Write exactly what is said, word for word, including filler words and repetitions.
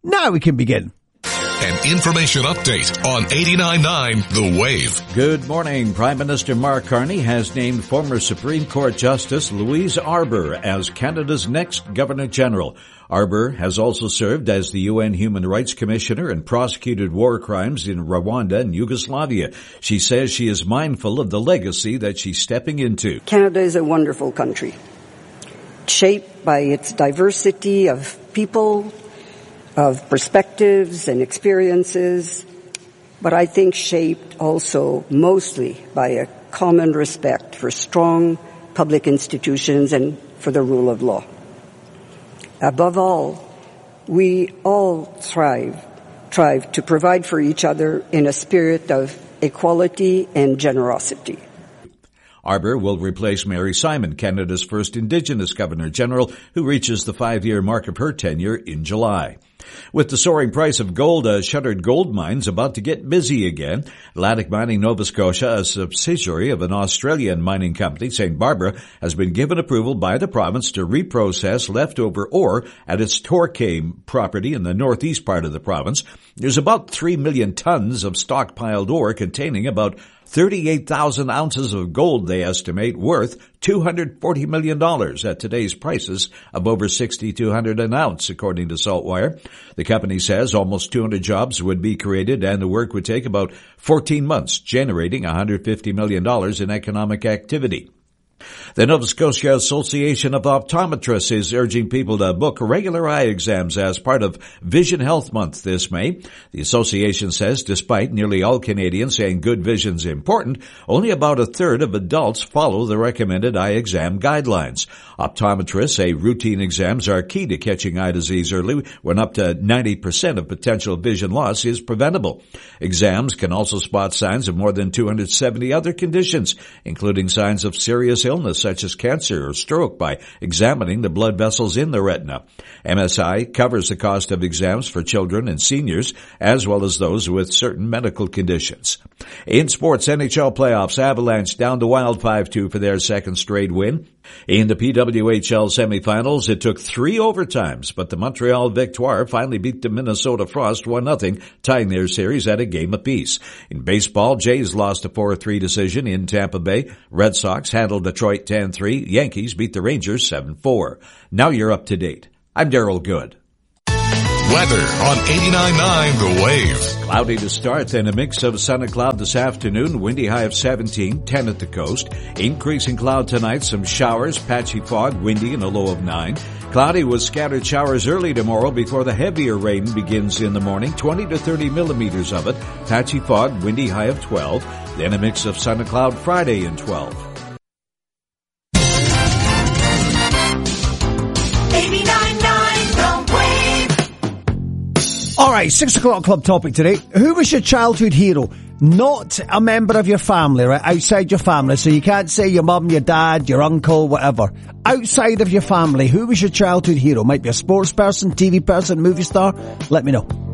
Now we can begin. An information update on eighty-nine point nine The Wave. Good morning. Prime Minister Mark Carney has named former Supreme Court Justice Louise Arbour as Canada's next Governor-General. Arbour has also served as the U N Human Rights Commissioner and prosecuted war crimes in Rwanda and Yugoslavia. She says she is mindful of the legacy that she's stepping into. Canada is a wonderful country, shaped by its diversity of people, of perspectives and experiences, but I think shaped also mostly by a common respect for strong public institutions and for the rule of law. Above all, we all strive, strive to provide for each other in a spirit of equality and generosity. Arbour will replace Mary Simon, Canada's first Indigenous Governor-General, who reaches the five-year mark of her tenure in July. With the soaring price of gold, a shuttered gold mine's about to get busy again. Atlantic Mining Nova Scotia, a subsidiary of an Australian mining company, Saint Barbara, has been given approval by the province to reprocess leftover ore at its Torquay property in the northeast part of the province. There's about three million tons of stockpiled ore containing about thirty-eight thousand ounces of gold, they estimate, worth two hundred forty million dollars at today's prices of over six thousand two hundred dollars an ounce, according to Saltwire. The company says almost two hundred jobs would be created and the work would take about fourteen months, generating one hundred fifty million dollars in economic activity. The Nova Scotia Association of Optometrists is urging people to book regular eye exams as part of Vision Health Month this May. The association says despite nearly all Canadians saying good vision is important, only about a third of adults follow the recommended eye exam guidelines. Optometrists say routine exams are key to catching eye disease early, when up to ninety percent of potential vision loss is preventable. Exams can also spot signs of more than two hundred seventy other conditions, including signs of serious illness such as cancer or stroke, by examining the blood vessels in the retina. M S I covers the cost of exams for children and seniors, as well as those with certain medical conditions. In sports, N H L playoffs, Avalanche down to Wild five two for their second straight win. In the P W H L semifinals, it took three overtimes, but the Montreal Victoire finally beat the Minnesota Frost one nothing, tying their series at a game apiece. In baseball, Jays lost a four three decision in Tampa Bay. Red Sox handled Detroit ten three. Yankees beat the Rangers seven four. Now you're up to date. I'm Daryl Good. Weather on eighty-nine point nine The Wave. Cloudy to start, then a mix of sun and cloud this afternoon. Windy high of seventeen, ten at the coast. Increasing cloud tonight, some showers, patchy fog, windy and a low of nine. Cloudy with scattered showers early tomorrow before the heavier rain begins in the morning, twenty to thirty millimeters of it. Patchy fog, windy high of twelve. Then a mix of sun and cloud Friday and twelve. All right, six o'clock club topic today. Who was your childhood hero? Not a member of your family, right? Outside your family. So you can't say your mum, your dad, your uncle, whatever. Outside of your family, who was your childhood hero? Might be a sports person, T V person, movie star. Let me know.